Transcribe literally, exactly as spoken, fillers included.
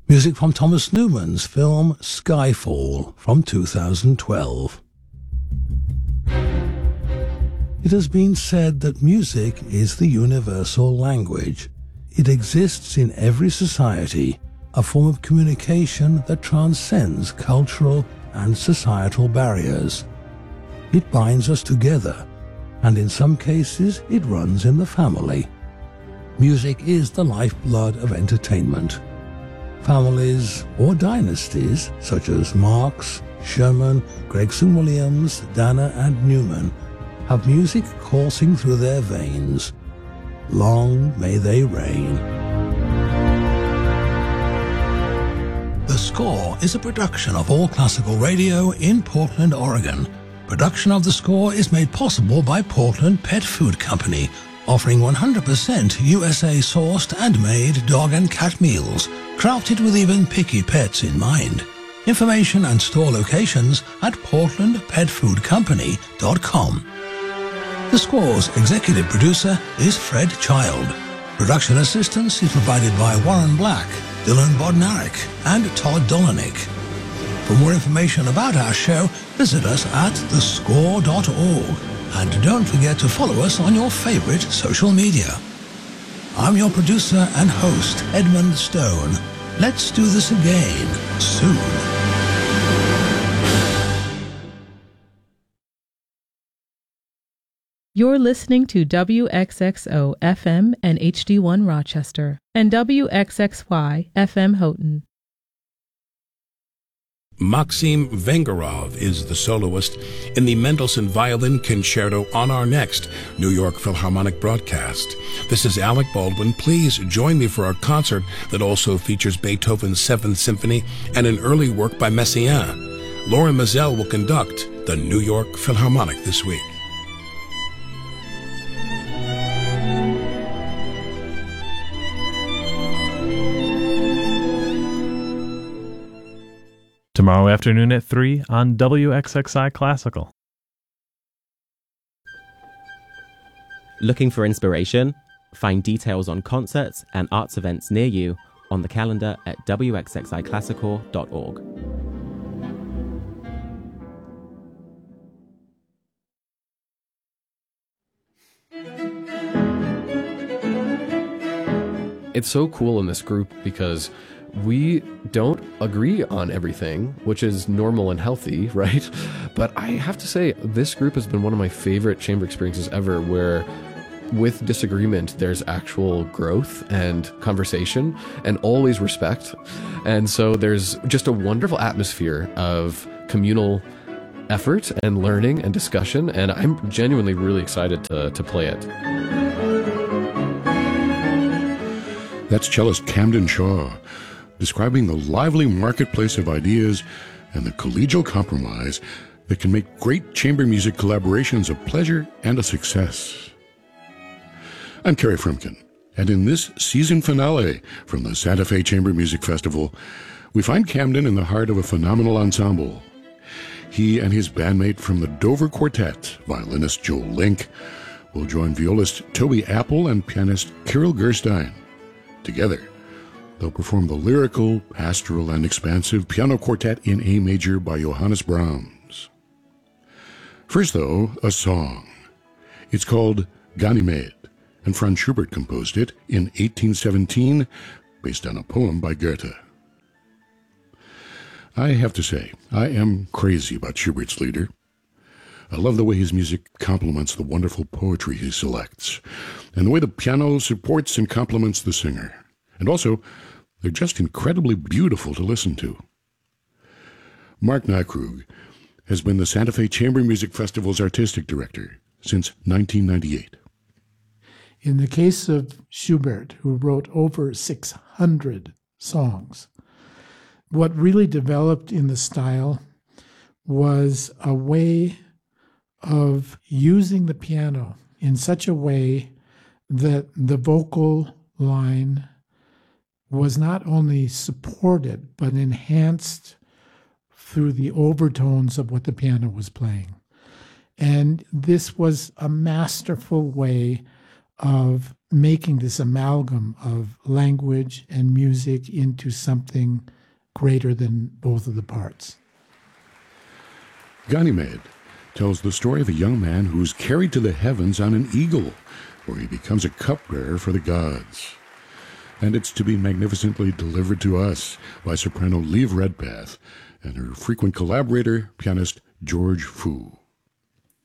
Music from Thomas Newman's film Skyfall from two thousand twelve. It has been said that music is the universal language. It exists in every society, a form of communication that transcends cultural and societal barriers. It binds us together, and in some cases it runs in the family. Music is the lifeblood of entertainment. Families or dynasties such as Marx, Sherman, Gregson Williams, Dana and Newman have music coursing through their veins. Long may they reign. The Score is a production of All Classical Radio in Portland, Oregon. Production of The Score is made possible by Portland Pet Food Company, offering one hundred percent U S A-sourced and made dog and cat meals, crafted with even picky pets in mind. Information and store locations at portland pet food company dot com. The Score's executive producer is Fred Child. Production assistance is provided by Warren Black, Dylan Bodnarik, and Todd Dolanik. For more information about our show, visit us at the score dot org. And don't forget to follow us on your favorite social media. I'm your producer and host, Edmund Stone. Let's do this again soon. You're listening to W X X O F M and H D one Rochester and W X X Y F M Houghton. Maxim Vengerov is the soloist in the Mendelssohn Violin Concerto on our next New York Philharmonic broadcast. This is Alec Baldwin. Please join me for our concert that also features Beethoven's Seventh Symphony and an early work by Messiaen. Lauren Mazel will conduct the New York Philharmonic this week. Tomorrow afternoon at three on W X X I Classical. Looking for inspiration? Find details on concerts and arts events near you on the calendar at w x x i classical dot org. It's so cool in this group because we don't agree on everything, which is normal and healthy, right? But I have to say, this group has been one of my favorite chamber experiences ever, where with disagreement, there's actual growth and conversation and always respect. And so there's just a wonderful atmosphere of communal effort and learning and discussion, and I'm genuinely really excited to, to play it. That's cellist Camden Shaw, describing the lively marketplace of ideas and the collegial compromise that can make great chamber music collaborations a pleasure and a success. I'm Kerry Frumkin, and in this season finale from the Santa Fe Chamber Music Festival, we find Camden in the heart of a phenomenal ensemble. He and his bandmate from the Dover Quartet, violinist Joel Link, will join violist Toby Apple and pianist Kirill Gerstein. Together, they'll perform the lyrical, pastoral, and expansive piano quartet in A major by Johannes Brahms. First, though, a song. It's called Ganymede, and Franz Schubert composed it in eighteen seventeen, based on a poem by Goethe. I have to say, I am crazy about Schubert's Lieder. I love the way his music complements the wonderful poetry he selects, and the way the piano supports and complements the singer. And also, they're just incredibly beautiful to listen to. Mark Nykrug has been the Santa Fe Chamber Music Festival's artistic director since nineteen ninety-eight. In the case of Schubert, who wrote over six hundred songs, what really developed in the style was a way of using the piano in such a way that the vocal line was not only supported, but enhanced through the overtones of what the piano was playing. And this was a masterful way of making this amalgam of language and music into something greater than both of the parts. Ganymede tells the story of a young man who is carried to the heavens on an eagle, where he becomes a cupbearer for the gods. And it's to be magnificently delivered to us by soprano Liv Redpath and her frequent collaborator, pianist George Fu.